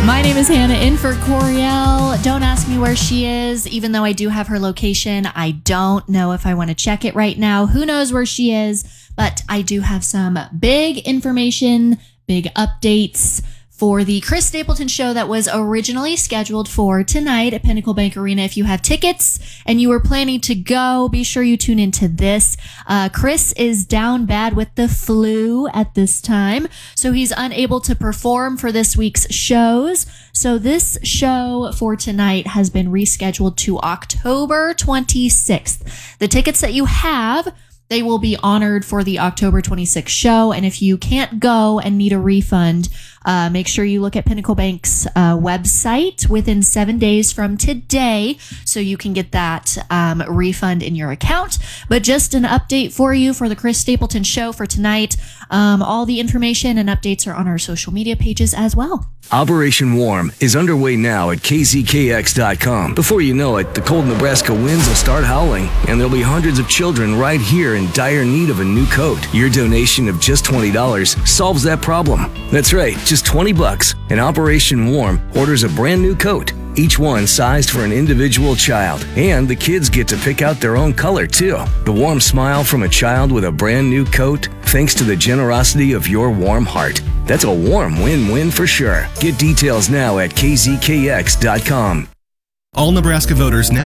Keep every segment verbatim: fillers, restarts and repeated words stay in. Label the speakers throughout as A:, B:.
A: My name is Hannah in for Coriel. Don't ask me where she is, even though I do have her location. I don't know if I want to check it right now. Who knows where she is? But I do have some big information, big updates for the Chris Stapleton show that was originally scheduled for tonight at Pinnacle Bank Arena. If you have tickets and you were planning to go, be sure you tune into this. Uh, Chris is down bad with the flu at this time, so he's unable to perform for this week's shows. So this show for tonight has been rescheduled to October twenty-sixth. The tickets that you have, they will be honored for the October twenty-sixth show. And if you can't go and need a refund, uh, make sure you look at Pinnacle Bank's uh, website within seven days from today so you can get that um, refund in your account. But just an update for you for the Chris Stapleton show for tonight. Um, all the information and updates are on our social media pages as well.
B: Operation Warm is underway now at K Z K X dot com. Before you know it, the cold Nebraska winds will start howling, and there'll be hundreds of children right here in dire need of a new coat. Your donation of just twenty dollars solves that problem. That's right, just twenty bucks, and Operation Warm orders a brand new coat, each one sized for an individual child. And the kids get to pick out their own color, too. The warm smile from a child with a brand new coat, thanks to the generosity of your warm heart. That's a warm win-win for sure. Get details now at K Z K X dot com.
C: All Nebraska voters now.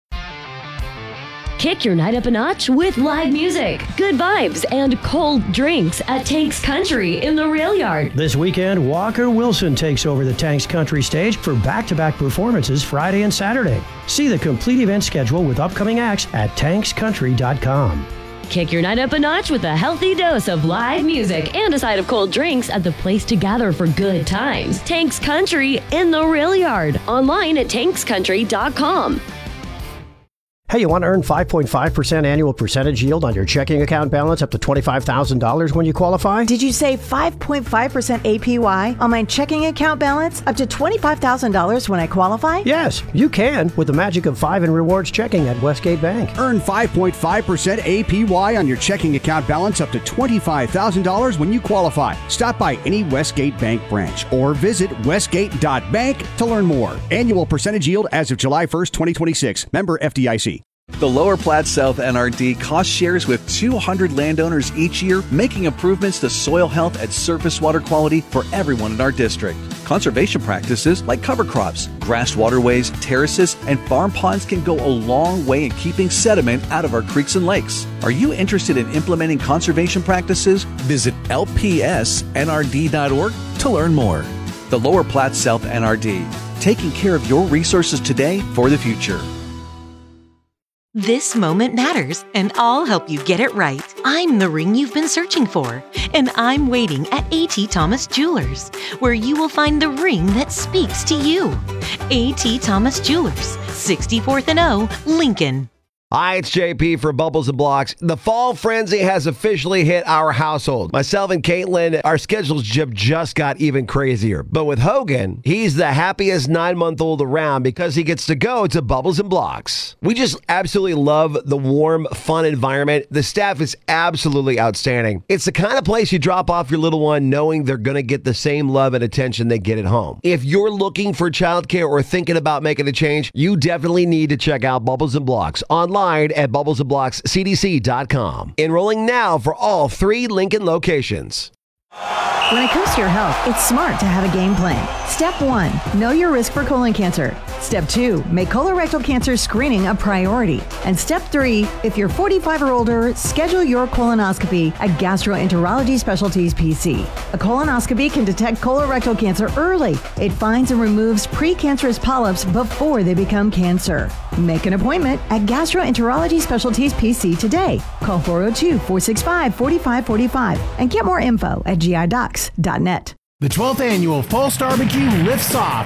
D: Kick your night up a notch with live music, good vibes, and cold drinks at Tanks Country in the Rail Yard.
E: This weekend, Walker Wilson takes over the Tanks Country stage for back-to-back performances Friday and Saturday. See the complete event schedule with upcoming acts at tanks country dot com.
D: Kick your night up a notch with a healthy dose of live music and a side of cold drinks at the place to gather for good times. Tanks Country in the Rail Yard. Online at tanks country dot com.
E: Hey, you want to earn five point five percent annual percentage yield on your checking account balance up to twenty-five thousand dollars when you qualify?
F: Did you say five point five percent A P Y on my checking account balance up to twenty-five thousand dollars when I qualify?
E: Yes, you can with the magic of five in rewards checking at Westgate Bank.
G: Earn five point five percent A P Y on your checking account balance up to twenty-five thousand dollars when you qualify. Stop by any Westgate Bank branch or visit westgate dot bank to learn more. Annual percentage yield as of July first, twenty twenty-six. Member F D I C.
H: The Lower Platte South N R D cost shares with two hundred landowners each year, making improvements to soil health and surface water quality for everyone in our district. Conservation practices like cover crops, grass waterways, terraces, and farm ponds can go a long way in keeping sediment out of our creeks and lakes. Are you interested in implementing conservation practices? Visit L P S N R D dot org to learn more. The Lower Platte South N R D, taking care of your resources today for the future.
I: This moment matters, and I'll help you get it right. I'm the ring you've been searching for, and I'm waiting at A T Thomas Jewelers, where you will find the ring that speaks to you. A T Thomas Jewelers, sixty-fourth and O, Lincoln.
J: Hi, it's J P for Bubbles and Blocks. The fall frenzy has officially hit our household. Myself and Caitlin, our schedules just got even crazier. But with Hogan, he's the happiest nine-month-old around because he gets to go to Bubbles and Blocks. We just absolutely love the warm, fun environment. The staff is absolutely outstanding. It's the kind of place you drop off your little one knowing they're going to get the same love and attention they get at home. If you're looking for childcare or thinking about making a change, you definitely need to check out Bubbles and Blocks online at bubbles and blocks c d c dot com. Enrolling now for all three Lincoln locations.
F: When it comes to your health, it's smart to have a game plan. Step one, know your risk for colon cancer. Step two, make colorectal cancer screening a priority. And step three, if you're forty-five or older, schedule your colonoscopy at Gastroenterology Specialties P C. A colonoscopy can detect colorectal cancer early. It finds and removes precancerous polyps before they become cancer. Make an appointment at Gastroenterology Specialties P C today. Call four oh two, four six five, four five four five and get more info at g i docs dot net.
K: The twelfth annual Falls Barbecue lifts off